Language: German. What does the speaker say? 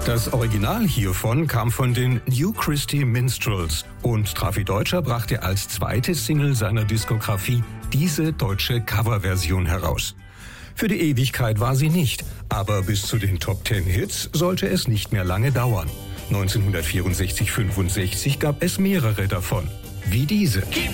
Das Original hiervon kam von den New Christy Minstrels und Trafi Deutscher brachte als zweite Single seiner Diskografie diese deutsche Coverversion heraus. Für die Ewigkeit war sie nicht, aber bis zu den Top 10 Hits sollte es nicht mehr lange dauern. 1964-65 gab es mehrere davon, wie diese.